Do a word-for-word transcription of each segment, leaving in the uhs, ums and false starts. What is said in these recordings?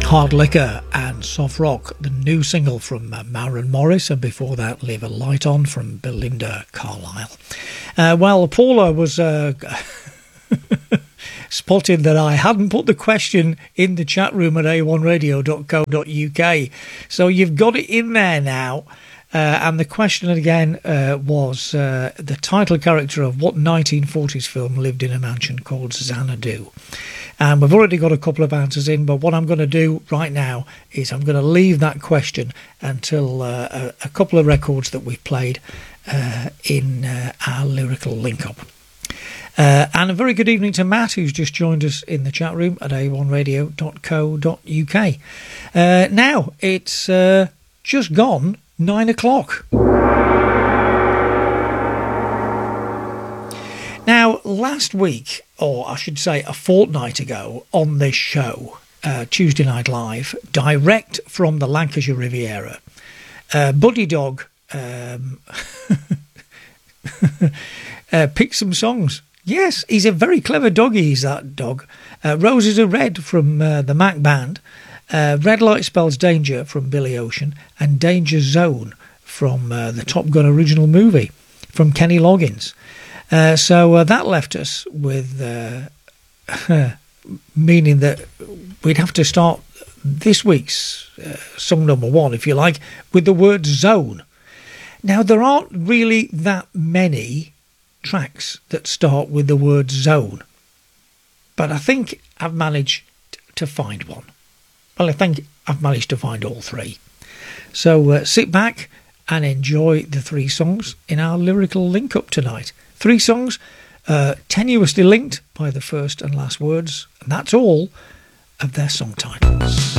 Hard Liquor and Soft Rock, the new single from uh, Maren Morris, and before that Leave a Light On from Belinda Carlisle. Uh, well, Paula was uh, spotted that I hadn't put the question in the chat room at a one radio dot co dot uk, so you've got it in there now. Uh, and the question again uh, was uh, the title character of what nineteen forties film lived in a mansion called Xanadu. And we've already got a couple of answers in, but what I'm going to do right now is I'm going to leave that question until uh, a, a couple of records that we've played uh, in uh, our lyrical link-up. Uh, and a very good evening to Matt, who's just joined us in the chat room at a one radio dot co dot uk. Uh, now, it's uh, just gone nine o'clock. Now, last week, or I should say a fortnight ago, on this show, uh, Tuesday Night Live, direct from the Lancashire Riviera, uh, Buddy Dog um, uh, picked some songs. Yes, he's a very clever doggy, he's that dog. Uh, Roses Are Red from uh, the Mac Band, uh, Red Light Spells Danger from Billy Ocean, and Danger Zone from uh, the Top Gun original movie from Kenny Loggins. Uh, so uh, that left us with uh, meaning that we'd have to start this week's uh, song number one, if you like, with the word zone. Now, there aren't really that many tracks that start with the word zone, but I think I've managed to find one. Well, I think I've managed to find all three. So uh, sit back and enjoy the three songs in our lyrical link-up tonight. Three songs uh, tenuously linked by the first and last words, and that's all of their song titles.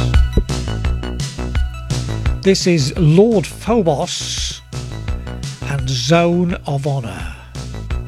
This is Lord Phobos and Zone of Honor.